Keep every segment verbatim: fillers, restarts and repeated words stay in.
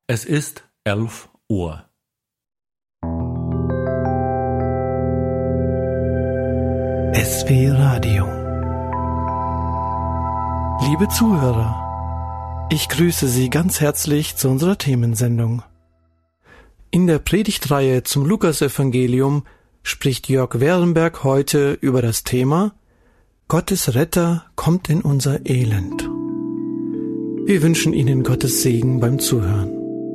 Es ist elf Uhr. S W Radio. Liebe Zuhörer, ich grüße Sie ganz herzlich zu unserer Themensendung. In der Predigtreihe zum Lukasevangelium spricht Jörg Werenberg heute über das Thema Gottes Retter kommt in unser Elend. Wir wünschen Ihnen Gottes Segen beim Zuhören.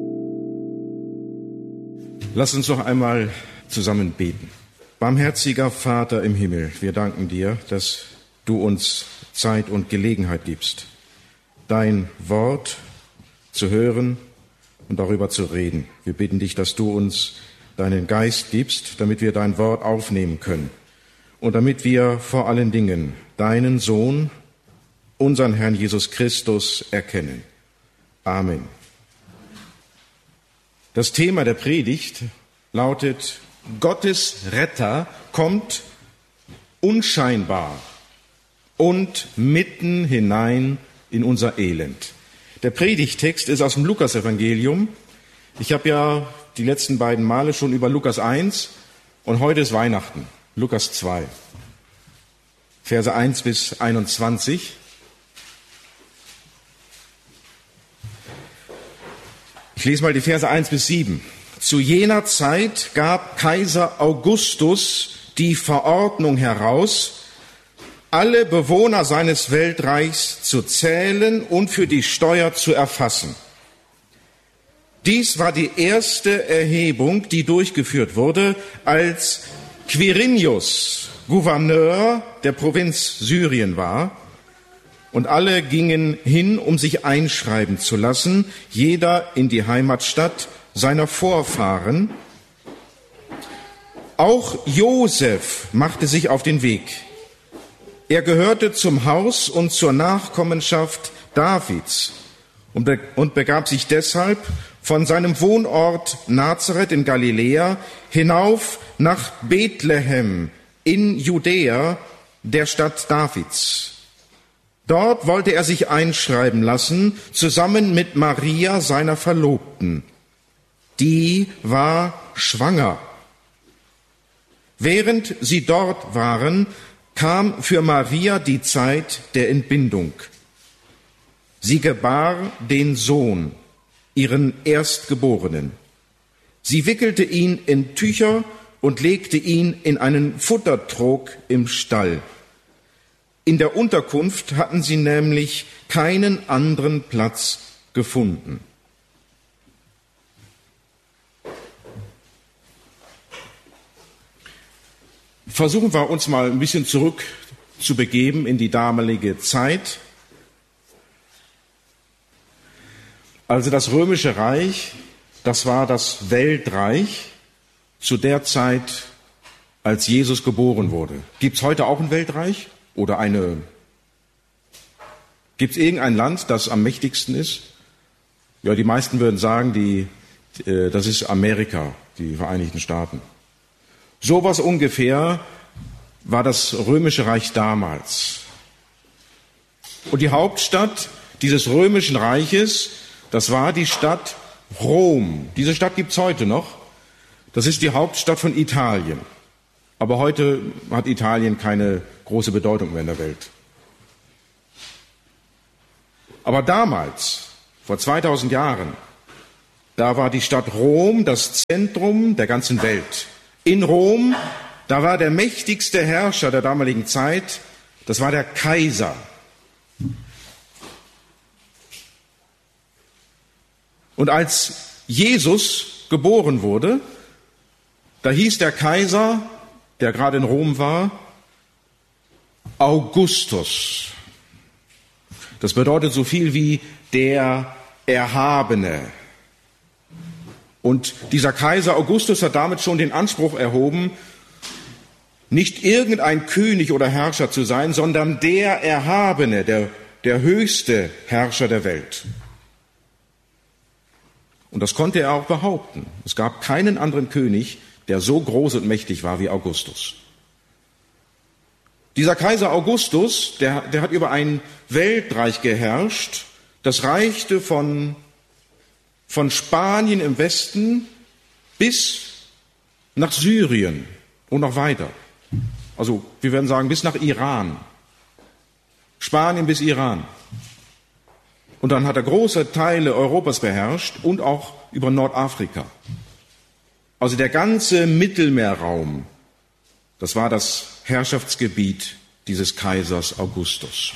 Lass uns noch einmal zusammen beten. Barmherziger Vater im Himmel, wir danken dir, dass du uns Zeit und Gelegenheit gibst, dein Wort zu hören und darüber zu reden. Wir bitten dich, dass du uns deinen Geist gibst, damit wir dein Wort aufnehmen können und damit wir vor allen Dingen deinen Sohn, unseren Herrn Jesus Christus, erkennen. Amen. Das Thema der Predigt lautet: Gottes Retter kommt unscheinbar und mitten hinein in unser Elend. Der Predigttext ist aus dem Lukasevangelium. Ich habe ja die letzten beiden Male schon über Lukas eins und heute ist Weihnachten, Lukas zwei, Verse eins bis einundzwanzig. Ich lese mal die Verse eins bis sieben. Zu jener Zeit gab Kaiser Augustus die Verordnung heraus, alle Bewohner seines Weltreichs zu zählen und für die Steuer zu erfassen. Dies war die erste Erhebung, die durchgeführt wurde, als Quirinius Gouverneur der Provinz Syrien war. Und alle gingen hin, um sich einschreiben zu lassen, jeder in die Heimatstadt seiner Vorfahren. Auch Josef machte sich auf den Weg. Er gehörte zum Haus und zur Nachkommenschaft Davids und, be- und begab sich deshalb von seinem Wohnort Nazareth in Galiläa hinauf nach Bethlehem in Judäa, der Stadt Davids. Dort wollte er sich einschreiben lassen, zusammen mit Maria, seiner Verlobten. Die war schwanger. Während sie dort waren, kam für Maria die Zeit der Entbindung. Sie gebar den Sohn, ihren Erstgeborenen. Sie wickelte ihn in Tücher und legte ihn in einen Futtertrog im Stall. In der Unterkunft hatten sie nämlich keinen anderen Platz gefunden. Versuchen wir uns mal ein bisschen zurück zu begeben in die damalige Zeit. Also das Römische Reich, das war das Weltreich zu der Zeit, als Jesus geboren wurde. Gibt es heute auch ein Weltreich? Oder eine, gibt es irgendein Land, das am mächtigsten ist? Ja, die meisten würden sagen, die, äh, das ist Amerika, die Vereinigten Staaten. Sowas ungefähr war das Römische Reich damals. Und die Hauptstadt dieses Römischen Reiches, das war die Stadt Rom. Diese Stadt gibt es heute noch. Das ist die Hauptstadt von Italien. Aber heute hat Italien keine große Bedeutung mehr in der Welt. Aber damals, vor zweitausend Jahren, da war die Stadt Rom das Zentrum der ganzen Welt. In Rom, da war der mächtigste Herrscher der damaligen Zeit, das war der Kaiser. Und als Jesus geboren wurde, da hieß der Kaiser, der gerade in Rom war, Augustus. Das bedeutet so viel wie der Erhabene. Und dieser Kaiser Augustus hat damit schon den Anspruch erhoben, nicht irgendein König oder Herrscher zu sein, sondern der Erhabene, der, der höchste Herrscher der Welt. Und das konnte er auch behaupten. Es gab keinen anderen König, der so groß und mächtig war wie Augustus. Dieser Kaiser Augustus, der, der hat über ein Weltreich geherrscht, das reichte von von Spanien im Westen bis nach Syrien und noch weiter. Also wir werden sagen, bis nach Iran. Spanien bis Iran. Und dann hat er große Teile Europas beherrscht und auch über Nordafrika. Also der ganze Mittelmeerraum, das war das Herrschaftsgebiet dieses Kaisers Augustus.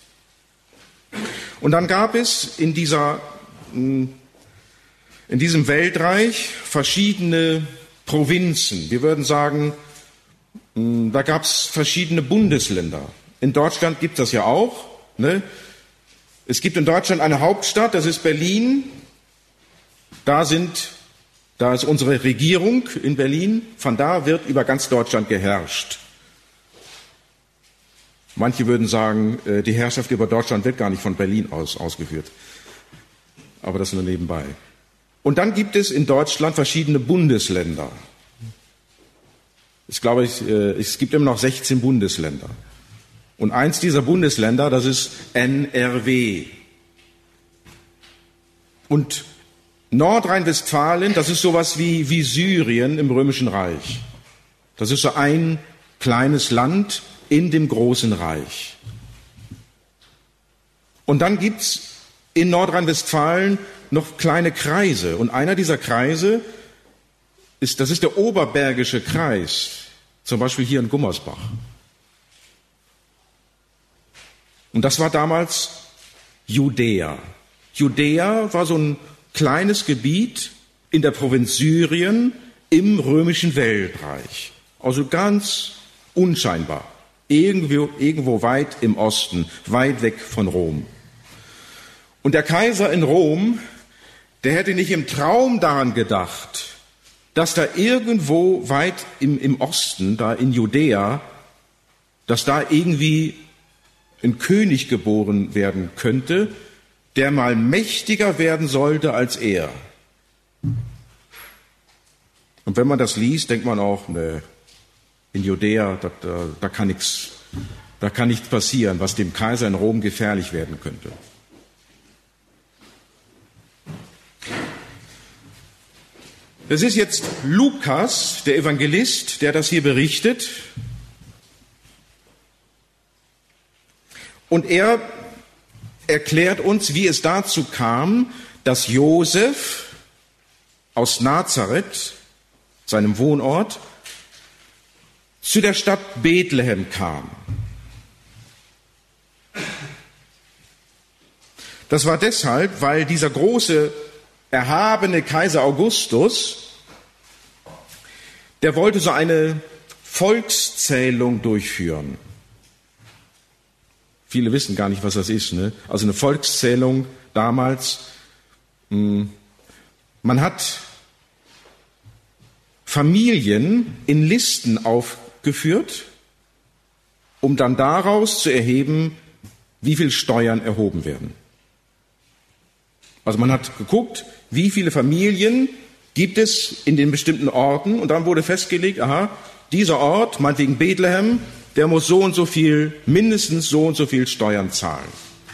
Und dann gab es in dieser, in diesem Weltreich verschiedene Provinzen. Wir würden sagen, da gab es verschiedene Bundesländer. In Deutschland gibt es das ja auch. Ne? Es gibt in Deutschland eine Hauptstadt, das ist Berlin. Da sind, da ist unsere Regierung in Berlin. Von da wird über ganz Deutschland geherrscht. Manche würden sagen, die Herrschaft über Deutschland wird gar nicht von Berlin aus ausgeführt. Aber das nur nebenbei. Und dann gibt es in Deutschland verschiedene Bundesländer. Ich glaube, es gibt immer noch sechzehn Bundesländer. Und eins dieser Bundesländer, das ist N R W. Und Nordrhein-Westfalen, das ist sowas wie, wie Syrien im Römischen Reich. Das ist so ein kleines Land in dem großen Reich. Und dann gibt's in Nordrhein-Westfalen noch kleine Kreise. Und einer dieser Kreise ist, das ist der Oberbergische Kreis. Zum Beispiel hier in Gummersbach. Und das war damals Judäa. Judäa war so ein kleines Gebiet in der Provinz Syrien im römischen Weltreich. Also ganz unscheinbar. Irgendwo, irgendwo weit im Osten, weit weg von Rom. Und der Kaiser in Rom, der hätte nicht im Traum daran gedacht, dass da irgendwo weit im, im Osten, da in Judäa, dass da irgendwie ein König geboren werden könnte, der mal mächtiger werden sollte als er. Und wenn man das liest, denkt man auch, ne, in Judäa, da, da, da kann nichts, da kann nichts passieren, was dem Kaiser in Rom gefährlich werden könnte. Es ist jetzt Lukas, der Evangelist, der das hier berichtet. Und er erklärt uns, wie es dazu kam, dass Josef aus Nazareth, seinem Wohnort, zu der Stadt Bethlehem kam. Das war deshalb, weil dieser große, erhabene Kaiser Augustus, der wollte so eine Volkszählung durchführen. Viele wissen gar nicht, was das ist. Ne? Also eine Volkszählung damals, mh, man hat Familien in Listen aufgeführt, um dann daraus zu erheben, wie viel Steuern erhoben werden. Also man hat geguckt, wie viele Familien gibt es in den bestimmten Orten, und dann wurde festgelegt, aha, dieser Ort, meinetwegen Bethlehem, der muss so und so viel, mindestens so und so viel Steuern zahlen.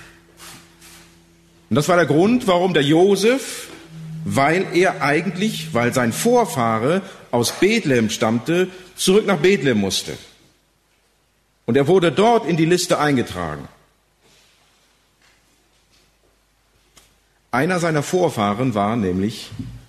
Und das war der Grund, warum der Josef, weil er eigentlich, weil sein Vorfahre aus Bethlehem stammte, zurück nach Bethlehem musste. Und er wurde dort in die Liste eingetragen. Einer seiner Vorfahren war nämlich